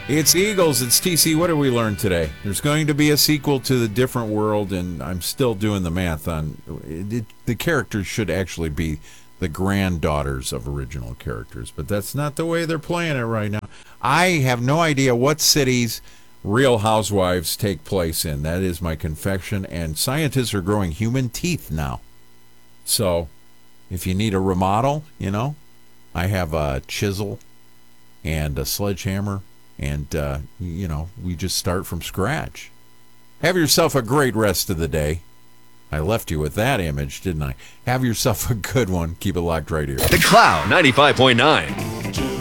It's Eagles. It's TC. What did we learn today? There's going to be a sequel to The Different World, and I'm still doing the math on it. The characters should actually be the granddaughters of original characters, but that's not the way they're playing it right now. I have no idea what cities Real Housewives take place in. That is my confession, and scientists are growing human teeth now. So if you need a remodel, I have a chisel and a sledgehammer. And, we just start from scratch. Have yourself a great rest of the day. I left you with that image, didn't I? Have yourself a good one. Keep it locked right here. The Cloud 95.9.